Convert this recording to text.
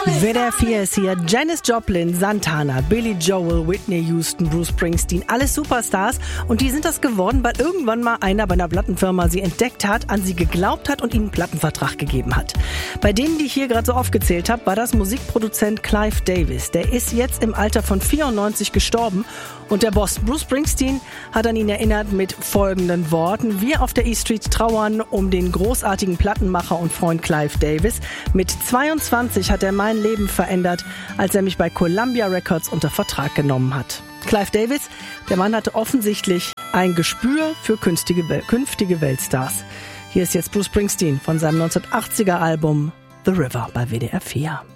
WDR 4 ist hier. Janis Joplin, Santana, Billy Joel, Whitney Houston, Bruce Springsteen, alles Superstars. Und die sind das geworden, weil irgendwann mal einer bei einer Plattenfirma sie entdeckt hat, an sie geglaubt hat und ihnen einen Plattenvertrag gegeben hat. Bei denen, die ich hier gerade so aufgezählt habe, war das Musikproduzent Clive Davis. Der ist jetzt im Alter von 94 gestorben. Und der Boss Bruce Springsteen hat an ihn erinnert mit folgenden Worten. Wir auf der E-Street trauern um den großartigen Plattenmacher und Freund Clive Davis. Mit 22 hat er mein Leben verändert, als er mich bei Columbia Records unter Vertrag genommen hat. Clive Davis, der Mann hatte offensichtlich ein Gespür für künftige Weltstars. Hier ist jetzt Bruce Springsteen von seinem 1980er Album The River bei WDR 4.